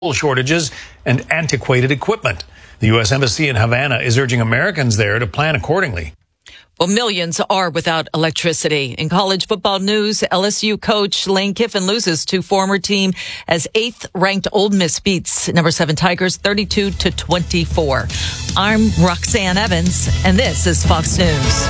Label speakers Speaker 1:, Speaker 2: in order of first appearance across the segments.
Speaker 1: shortages and antiquated equipment. The U.S. Embassy in Havana is urging Americans there to plan accordingly.
Speaker 2: Well, millions are without electricity. In college football news, LSU coach Lane Kiffin loses to former team as 8th-ranked Ole Miss beats number 7 Tigers 32-24. I'm Roxanne Evans, and this is Fox News.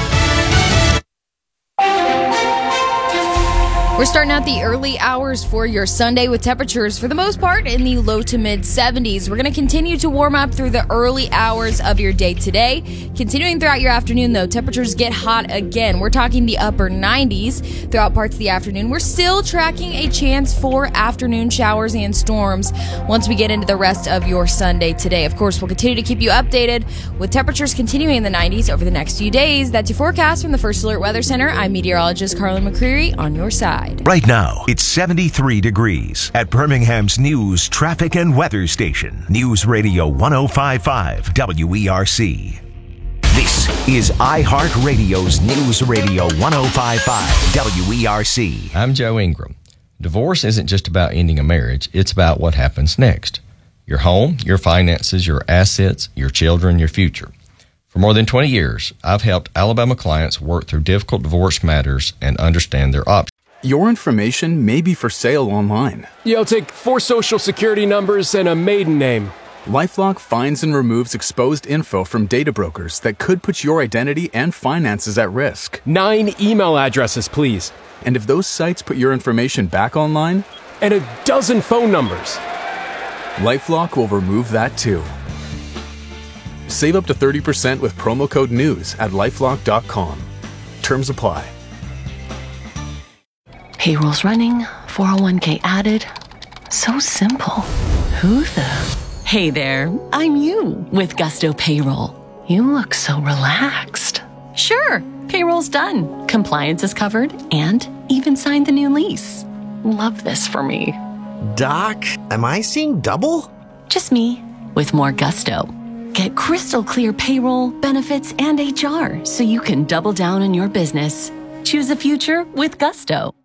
Speaker 3: We're starting out the early hours for your Sunday with temperatures, for the most part, in the low to mid 70s. We're going to continue to warm up through the early hours of your day today. Continuing throughout your afternoon, though, temperatures get hot again. We're talking the upper 90s throughout parts of the afternoon. We're still tracking a chance for afternoon showers and storms once we get into the rest of your Sunday today. Of course, we'll continue to keep you updated with temperatures continuing in the 90s over the next few days. That's your forecast from the First Alert Weather Center. I'm meteorologist Carlin McCreary on your side.
Speaker 4: Right now, it's 73 degrees at Birmingham's news, traffic, and weather station. News Radio 105.5 WERC. This is iHeartRadio's News Radio 105.5 WERC.
Speaker 5: I'm Joe Ingram. Divorce isn't just about ending a marriage. It's about what happens next. Your home, your finances, your assets, your children, your future. For more than 20 years, I've helped Alabama clients work through difficult divorce matters and understand their options.
Speaker 6: Your information may be for sale online.
Speaker 7: Yeah, I'll take 4 social security numbers and a maiden name.
Speaker 6: LifeLock finds and removes exposed info from data brokers that could put your identity and finances at risk.
Speaker 7: 9 email addresses, please.
Speaker 6: And if those sites put your information back online?
Speaker 7: And a dozen phone numbers.
Speaker 6: LifeLock will remove that too. Save up to 30% with promo code NEWS at LifeLock.com. Terms apply.
Speaker 8: Payroll's running, 401k added. So simple. Who the? Hey there, I'm you with Gusto Payroll. You look so relaxed. Sure, payroll's done. Compliance is covered and even signed the new lease. Love this for me.
Speaker 9: Doc, am I seeing double?
Speaker 8: Just me with more gusto. Get crystal clear payroll, benefits, and HR so you can double down on your business. Choose a future with Gusto.